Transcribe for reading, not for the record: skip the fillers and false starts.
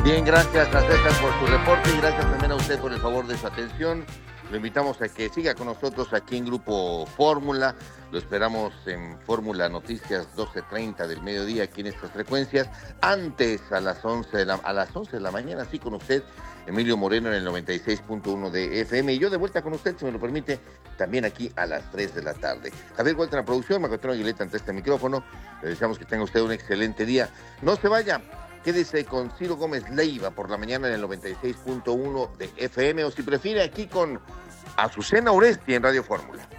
Bien, gracias a César por su reporte y gracias también a usted por el favor de su atención. Lo invitamos a que siga con nosotros aquí en Grupo Fórmula. Lo esperamos en Fórmula Noticias 12:30 del mediodía aquí en estas frecuencias. Antes a las 11 de la mañana, así con usted, Emilio Moreno en el 96.1 de FM. Y yo de vuelta con usted, si me lo permite, también aquí a las 3 de la tarde. Javier Huerta en la producción, Macotero Aguileta ante este micrófono. Le deseamos que tenga usted un excelente día. No se vaya. Quédese con Ciro Gómez Leiva por la mañana en el 96.1 de FM o si prefiere aquí con Azucena Oresti en Radio Fórmula.